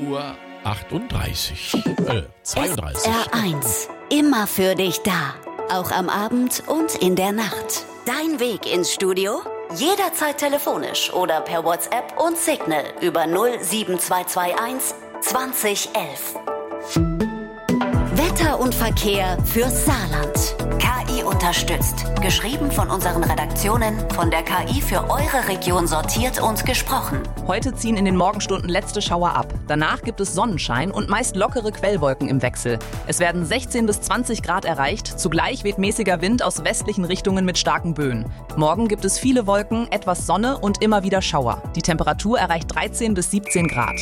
7:38 Uhr. 32. SR1. Immer für dich da. Auch am Abend und in der Nacht. Dein Weg ins Studio? Jederzeit telefonisch oder per WhatsApp und Signal über 07221 2011. Wetter und Verkehr fürs Saarland. KI unterstützt. Geschrieben von unseren Redaktionen, von der KI für eure Region sortiert und gesprochen. Heute ziehen in den Morgenstunden letzte Schauer ab. Danach gibt es Sonnenschein und meist lockere Quellwolken im Wechsel. Es werden 16 bis 20 Grad erreicht. Zugleich weht mäßiger Wind aus westlichen Richtungen mit starken Böen. Morgen gibt es viele Wolken, etwas Sonne und immer wieder Schauer. Die Temperatur erreicht 13 bis 17 Grad.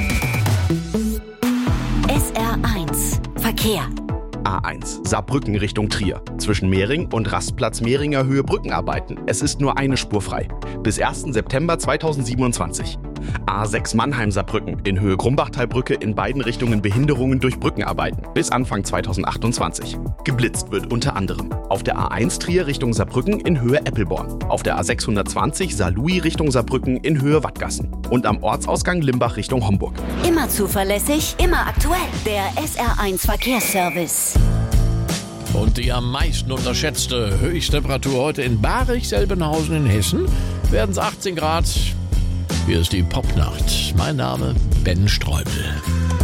SR1 Verkehr. A1 Saarbrücken Richtung Trier. Zwischen Mehring und Rastplatz Mehringer Höhe Brückenarbeiten. Es ist nur eine Spur frei. Bis 1. September 2027. A6 Mannheim-Saarbrücken in Höhe Grumbachtalbrücke in beiden Richtungen Behinderungen durch Brückenarbeiten. Bis Anfang 2028. Geblitzt wird unter anderem auf der A1 Trier Richtung Saarbrücken in Höhe Eppelborn. Auf der A620 Saarlouis Richtung Saarbrücken in Höhe Wattgassen. Und am Ortsausgang Limbach Richtung Homburg. Immer zuverlässig, immer aktuell. Der SR1 Verkehrsservice. Und die am meisten unterschätzte Höchsttemperatur heute in Barich-Selbenhausen in Hessen werden es 18 Grad. Hier ist die Popnacht. Mein Name Ben Streubel.